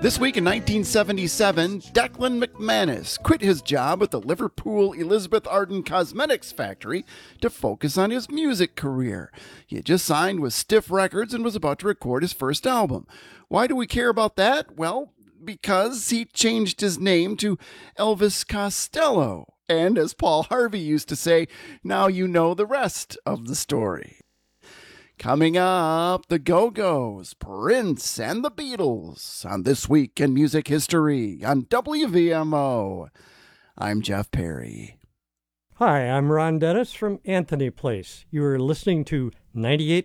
This week in 1977, Declan McManus quit his job at the Liverpool Elizabeth Arden Cosmetics factory to focus on his music career. He had just signed with Stiff Records and was about to record his first album. Why do we care about that? Well, because he changed his name to Elvis Costello. And as Paul Harvey used to say, now you know the rest of the story. Coming up, the Go-Go's, Prince, and the Beatles on This Week in Music History on WVMO. I'm Jeff Perry. Hi, I'm Ron Dennis from Anthony Place. You are listening to 98.5